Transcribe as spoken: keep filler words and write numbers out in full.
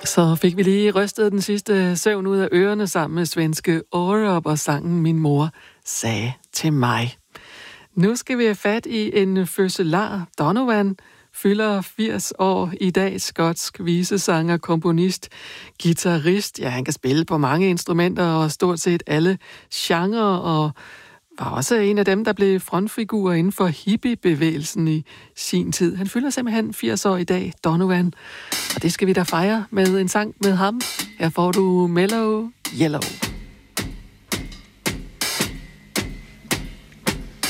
Så fik vi lige rystet den sidste søvn ud af ørerne sammen med svenske Orup og sangen Min mor sagde til mig. Nu skal vi have fat i en fødselar. Donovan fylder firs år i dag. Skotsk visesanger, komponist, guitarist. Ja, han kan spille på mange instrumenter og stort set alle genrer, og var også en af dem, der blev frontfigur inden for hippiebevægelsen i sin tid. Han fylder simpelthen firs år i dag, Donovan. Og det skal vi da fejre med en sang med ham. Her får du Mellow Yellow.